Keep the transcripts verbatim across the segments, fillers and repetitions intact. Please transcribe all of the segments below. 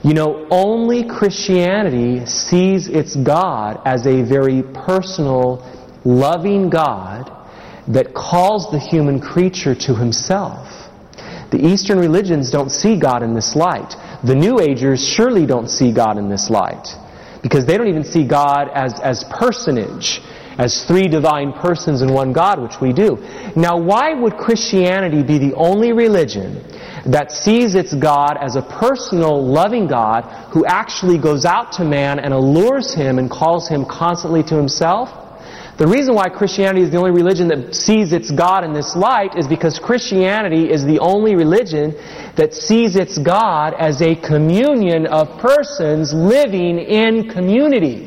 You know, only Christianity sees its God as a very personal, loving God that calls the human creature to Himself. The Eastern religions don't see God in this light. The New Agers surely don't see God in this light, because they don't even see God as, as personage, as three divine persons in one God, which we do. Now, why would Christianity be the only religion that sees its God as a personal, loving God who actually goes out to man and allures him and calls him constantly to himself? The reason why Christianity is the only religion that sees its God in this light is because Christianity is the only religion that sees its God as a communion of persons living in community.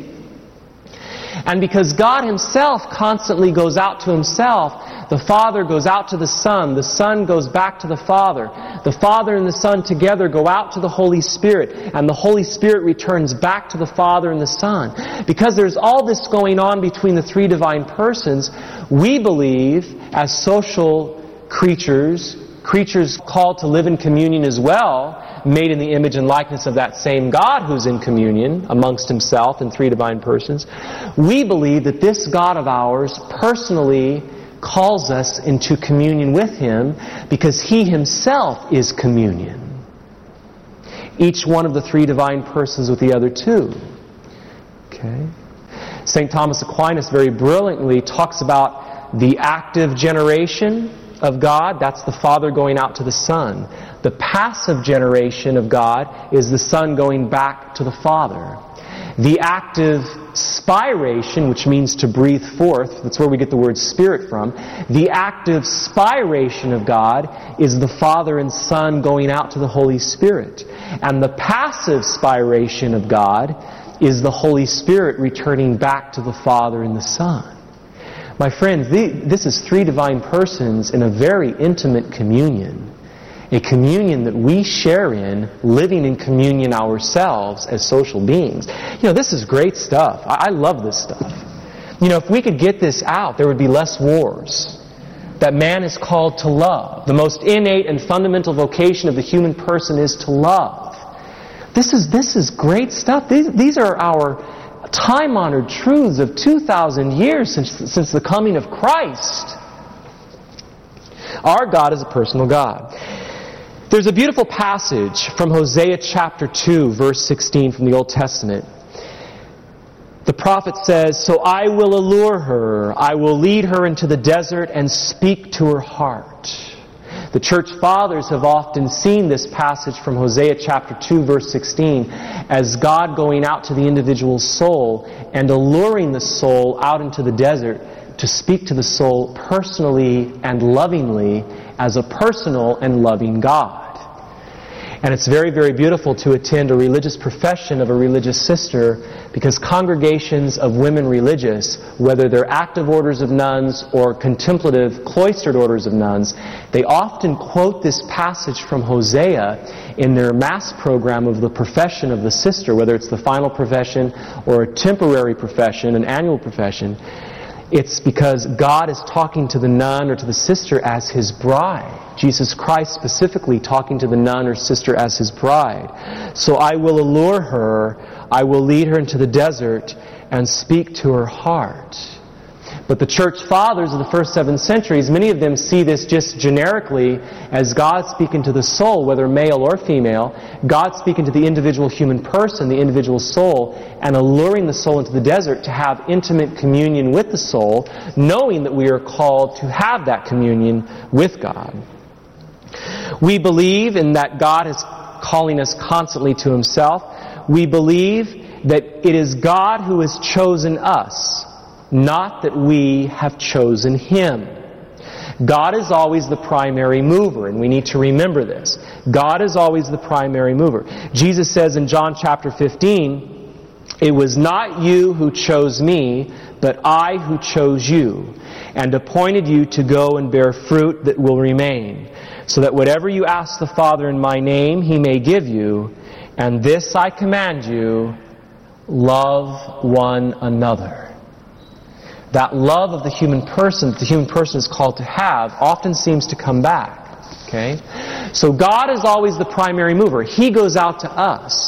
And because God Himself constantly goes out to Himself, the Father goes out to the Son, the Son goes back to the Father, the Father and the Son together go out to the Holy Spirit, and the Holy Spirit returns back to the Father and the Son. Because there's all this going on between the three divine persons, we believe, as social creatures, creatures called to live in communion as well, made in the image and likeness of that same God who's in communion amongst Himself and three divine persons, we believe that this God of ours personally calls us into communion with Him because He Himself is communion. Each one of the three divine persons with the other two. Okay? Saint Thomas Aquinas very brilliantly talks about the active generation of God. That's the Father going out to the Son. The passive generation of God is the Son going back to the Father. The active spiration, which means to breathe forth, that's where we get the word spirit from. The active spiration of God is the Father and Son going out to the Holy Spirit. And the passive spiration of God is the Holy Spirit returning back to the Father and the Son. My friends, this is three divine persons in a very intimate communion. A communion that we share in, living in communion ourselves as social beings. You know, this is great stuff. I love this stuff. You know, if we could get this out, there would be less wars. That man is called to love. The most innate and fundamental vocation of the human person is to love. This is, this is great stuff. These, these are our time-honored truths of two thousand years since, since the coming of Christ. Our God is a personal God. There's a beautiful passage from Hosea chapter two, verse sixteen from the Old Testament. The prophet says, "So I will allure her, I will lead her into the desert and speak to her heart." The church fathers have often seen this passage from Hosea chapter two, verse sixteen, as God going out to the individual soul and alluring the soul out into the desert to speak to the soul personally and lovingly as a personal and loving God. And it's very, very beautiful to attend a religious profession of a religious sister, because congregations of women religious, whether they're active orders of nuns or contemplative cloistered orders of nuns, they often quote this passage from Hosea in their Mass program of the profession of the sister, whether it's the final profession or a temporary profession, an annual profession. It's because God is talking to the nun or to the sister as His bride. Jesus Christ specifically talking to the nun or sister as His bride. "So I will allure her, I will lead her into the desert and speak to her heart." But the church fathers of the first seven centuries, many of them see this just generically as God speaking to the soul, whether male or female, God speaking to the individual human person, the individual soul, and alluring the soul into the desert to have intimate communion with the soul, knowing that we are called to have that communion with God. We believe in that God is calling us constantly to Himself. We believe that it is God who has chosen us, not that we have chosen Him. God is always the primary mover, and we need to remember this. God is always the primary mover. Jesus says in John chapter fifteen, "It was not you who chose me, but I who chose you, and appointed you to go and bear fruit that will remain, so that whatever you ask the Father in my name, He may give you. And this I command you, love one another." That love of the human person that the human person is called to have often seems to come back. Okay? So God is always the primary mover. He goes out to us.